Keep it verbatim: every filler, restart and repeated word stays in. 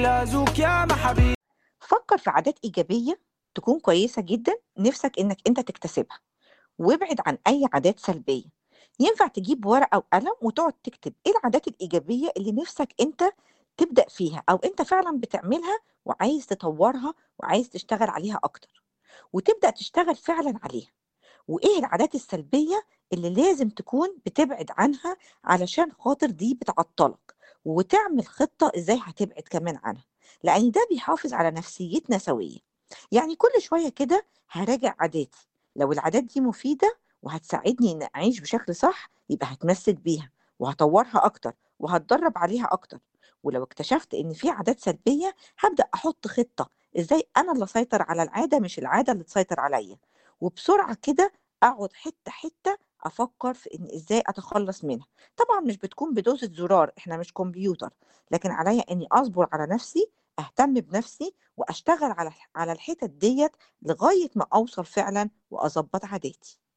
لازوك يا محبي. فكر في عادات إيجابية تكون كويسة جدا نفسك إنك أنت تكتسبها، وابعد عن أي عادات سلبية. ينفع تجيب ورقة وقلم وتقعد تكتب إيه العادات الإيجابية اللي نفسك أنت تبدأ فيها أو أنت فعلا بتعملها وعايز تطورها وعايز تشتغل عليها أكتر، وتبدأ تشتغل فعلا عليها. وإيه العادات السلبية اللي لازم تكون بتبعد عنها علشان خاطر دي بتعطلك، وتعمل خطة إزاي هتبعد كمان عنها، لأن ده بيحافظ على نفسيتنا سوية. يعني كل شوية كده هراجع عاداتي، لو العادات دي مفيدة وهتساعدني إن أعيش بشكل صح يبقى هتمسك بيها وهطورها أكتر وهتدرب عليها أكتر. ولو اكتشفت إن في عادات سلبية هبدأ أحط خطة إزاي أنا اللي أسيطر على العادة مش العادة اللي تسيطر عليا، وبسرعة كده أقعد حتة حتة أفكر في إن إزاي أتخلص منها. طبعا مش بتكون بدوسة زرار، إحنا مش كمبيوتر، لكن عليا إني أصبر على نفسي، أهتم بنفسي وأشتغل على على الحتت ديت لغاية ما أوصل فعلا وأظبط عاداتي.